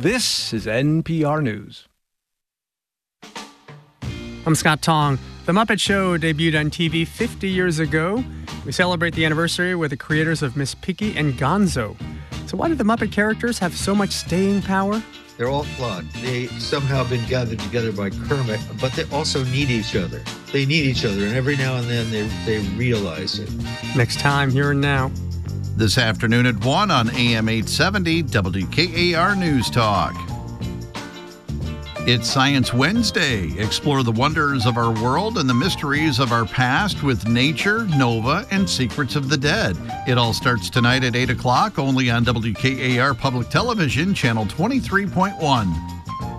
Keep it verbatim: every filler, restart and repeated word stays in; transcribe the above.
This is N P R News. I'm Scott Tong. The Muppet Show debuted on T V fifty years ago. We celebrate the anniversary with the creators of Miss Piggy and Gonzo. So why do the Muppet characters have so much staying power? They're all flawed. They somehow been gathered together by Kermit, but they also need each other. They need each other, and every now and then they, they realize it. Next time, Here and Now. This afternoon at one on A M eight seventy W K A R News Talk. It's Science Wednesday. Explore the wonders of our world and the mysteries of our past with nature, Nova, and Secrets of the Dead. It all starts tonight at eight o'clock, only on W K A R Public Television, Channel twenty-three point one.